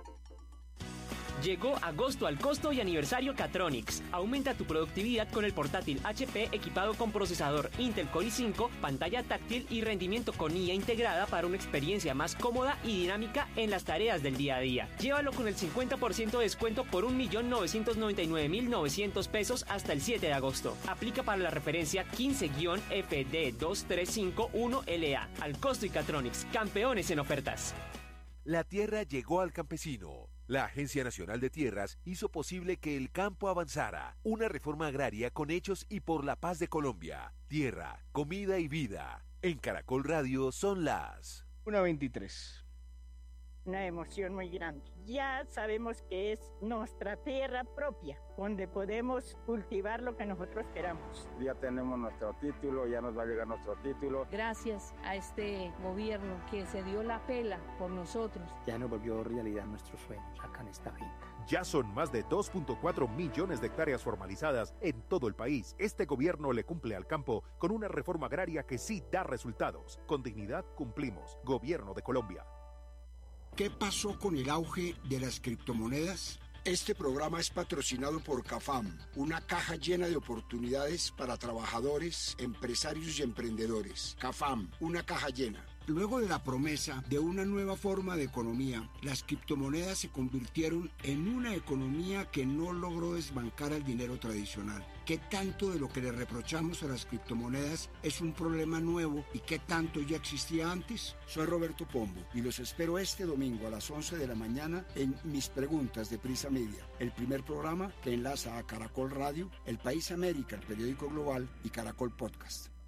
Llegó agosto al costo y aniversario Catronics. Aumenta tu productividad con el portátil H P equipado con procesador Intel Core i cinco, pantalla táctil y rendimiento con I A integrada para una experiencia más cómoda y dinámica en las tareas del día a día. Llévalo con el cincuenta por ciento de descuento por un millón novecientos noventa y nueve mil novecientos pesos hasta el siete de agosto. Aplica para la referencia quince F D dos tres cinco uno L A. Al costo y Catronics, campeones en ofertas. La tierra llegó al campesino. La Agencia Nacional de Tierras hizo posible que el campo avanzara. Una reforma agraria con hechos y por la paz de Colombia. Tierra, comida y vida. En Caracol Radio son las una veintitrés. Una emoción muy grande. Ya sabemos que es nuestra tierra propia, donde podemos cultivar lo que nosotros queramos. Ya tenemos nuestro título, ya nos va a llegar nuestro título. Gracias a este gobierno que se dio la pela por nosotros. Ya nos volvió realidad nuestros sueños acá en esta finca. Ya son más de dos punto cuatro millones de hectáreas formalizadas en todo el país. Este gobierno le cumple al campo con una reforma agraria que sí da resultados. Con dignidad cumplimos. Gobierno de Colombia. ¿Qué pasó con el auge de las criptomonedas? Este programa es patrocinado por CAFAM, una caja llena de oportunidades para trabajadores, empresarios y emprendedores. CAFAM, una caja llena. Luego de la promesa de una nueva forma de economía, las criptomonedas se convirtieron en una economía que no logró desbancar al dinero tradicional. ¿Qué tanto de lo que le reprochamos a las criptomonedas es un problema nuevo y qué tanto ya existía antes? Soy Roberto Pombo y los espero este domingo a las once de la mañana en Mis Preguntas de Prisa Media, el primer programa que enlaza a Caracol Radio, El País América, el periódico global y Caracol Podcast.